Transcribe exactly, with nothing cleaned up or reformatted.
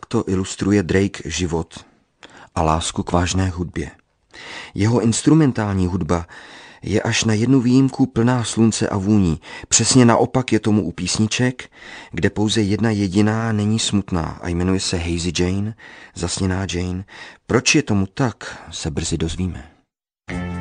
takto ilustruje Drake život a lásku k vážné hudbě. Jeho instrumentální hudba je až na jednu výjimku plná slunce a vůní. Přesně naopak je tomu u písniček, kde pouze jedna jediná není smutná a jmenuje se Hazy Jane, zasněná Jane. Proč je tomu tak, se brzy dozvíme.